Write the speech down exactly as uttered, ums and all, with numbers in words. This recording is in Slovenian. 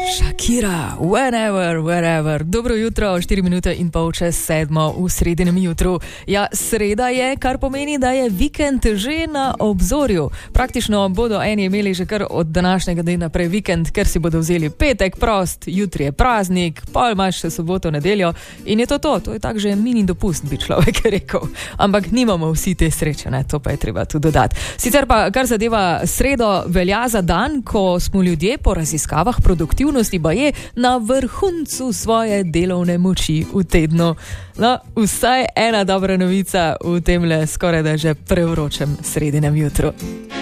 Shakira, whenever, wherever. Dobro jutro, štiri minute in pol čez sedmo v sredinem jutru. Ja, sreda je, kar pomeni, da je vikend že na obzorju. Praktično bodo eni imeli že kar od današnjega dne naprej vikend, ker si bodo vzeli petek prost, jutri je praznik, pol imaš še soboto, nedeljo in je to to. To je tak že mini dopust, bi človek rekel. Ampak nimamo vsi te sreče, ne? To pa je treba tu dodati. Sicer pa, kar zadeva sredo, velja za dan, ko smo ljudje po raziskavah produktivnosti pa je na vrhuncu svoje delovne moči v tednu. No, vsaj ena dobra novica v temle skoraj da že prevročem sredinem jutru.